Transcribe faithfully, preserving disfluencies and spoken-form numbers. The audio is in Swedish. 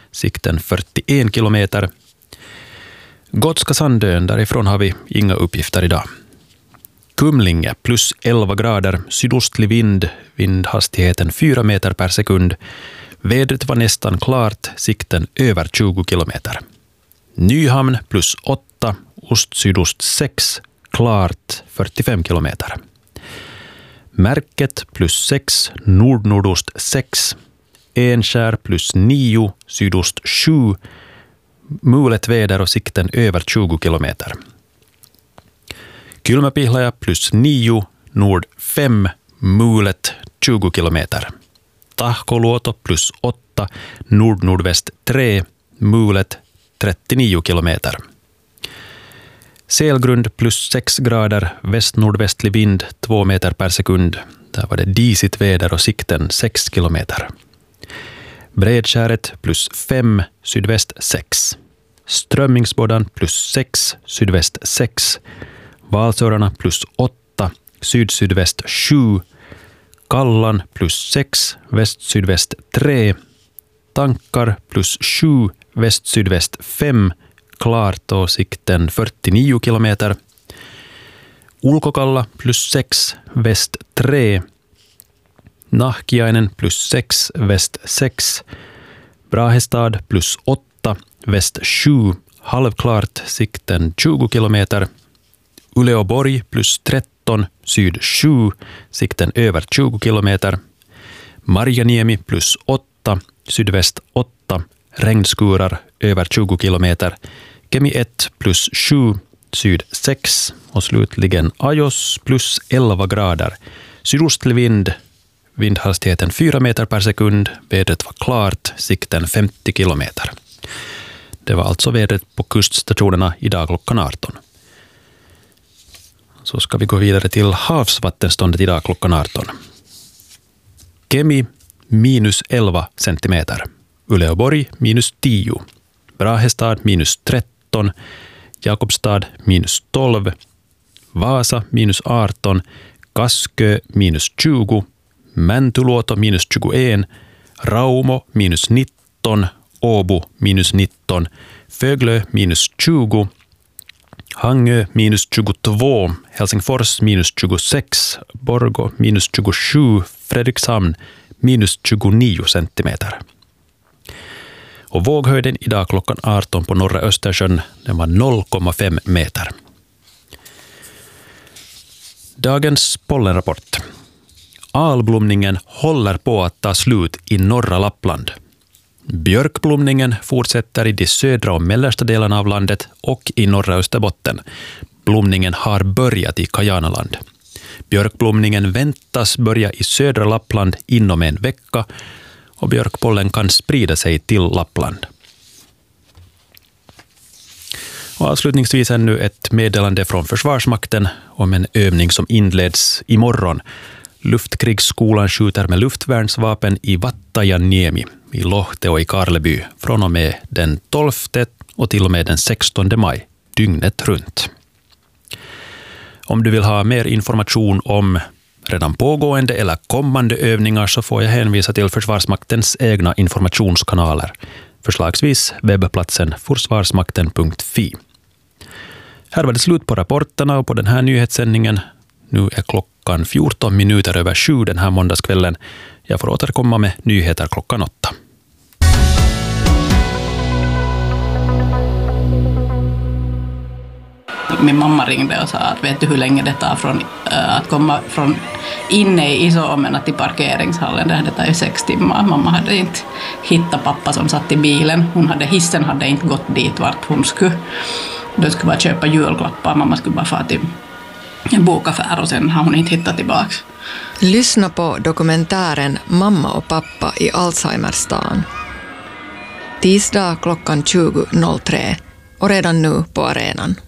sikten fyrtioen kilometer. Gotska Sandön, därifrån har vi inga uppgifter idag. Kumlinge plus elva grader, sydostlig vind, vindhastigheten fyra meter per sekund. Vädret var nästan klart, sikten över tjugo kilometer. Nyhamn plus åtta, ost-sydost sex, klart fyrtiofem kilometer. Märket plus sex, nord-nordost sex, Enskär plus nio, sydost sju, mulet väder och sikten över tjugo kilometer. Kylmäpihlaja plus nio, nord fem, mulet tjugo kilometer. Tahkoluoto plus åtta, nord-nordväst tre, mulet trettionio kilometer. Selgrund plus sex grader, väst-nordvästlig vind två meter per sekund. Där var det disigt väder och sikten sex kilometer. Bredskäret plus fem, sydväst sex. Strömmingsbådan plus sex, sydväst sex. Valsörarna plus åtta, syd-sydväst sju. Kallan plus sex, väst-sydväst tre. Tankar plus sju, väst-sydväst fem. Klart och sikten fyrtionio kilometer. Ulkokalla plus sex, väst tre. Nahkiainen plus sex, väst sex. Brahestad plus åtta, väst sju. Halvklart, sikten tjugo kilometer. Uleåborg plus tretton, syd sju, sikten över tjugo kilometer. Marjaniemi plus åtta, sydväst åtta, regnskurar över tjugo kilometer. Kemi ett plus sju, syd sex och slutligen Ajos plus elva grader. Sydostlig vind, vindhastigheten fyra meter per sekund, vädret var klart, sikten femtio kilometer. Det var alltså vädret på kuststationerna idag klockan arton. Så ska vi gå vidare till havsvattenståndet idag klockan arton. Kemi minus elva centimeter. Uleåborg minus tio. Brahestad minus tretton. Jakobstad minus tolv. Vasa minus arton. Kaskö minus tjugo. Mäntyluoto minus tjugoen. Raumo minus nitton. Åbo minus nitton. Föglö minus tjugo. Hangö minus tjugotvå, Helsingfors minus tjugosex, Borgå minus tjugosju, Fredrikshamn minus tjugonio centimeter. Och våghöjden idag klockan arton på norra Östersjön, den var noll komma fem meter. Dagens pollenrapport. Alblomningen håller på att ta slut i norra Lappland. Björkblomningen fortsätter i de södra och mellersta delarna av landet och i norra Österbotten. Blomningen har börjat i Kajanaland. Björkblomningen väntas börja i södra Lappland inom en vecka och björkpollen kan sprida sig till Lappland. Och avslutningsvis ännu ett meddelande från Försvarsmakten om en övning som inleds imorgon. Luftkrigsskolan skjuter med luftvärnsvapen i Vattajaniemi, i Lohte och i Karleby från och med den tolfte och till och med den sextonde maj, dygnet runt. Om du vill ha mer information om redan pågående eller kommande övningar så får jag hänvisa till Försvarsmaktens egna informationskanaler, förslagsvis webbplatsen försvarsmakten punkt fi. Här var det slut på rapporterna och på den här nyhetssändningen. Nu är klockan fjorton minuter över sju den här måndagskvällen. Jag får återkomma med nyheter klockan åtta. Min mamma ringde och sa att vet du hur länge det tar från, äh, att komma från inne i Isoomena till parkeringshallen. Det tar ju sex timmar. Mamma hade inte hittat pappa som satt i bilen. Hon hade, hissen hade inte gått dit vart hon skulle. Då skulle bara köpa julklappar. Mamma skulle bara få till en bokaffär och sen har hon inte hittat tillbaka. Lyssna på dokumentären Mamma och pappa i Alzheimerstan. Tisdag klockan tjugo noll tre och redan nu på arenan.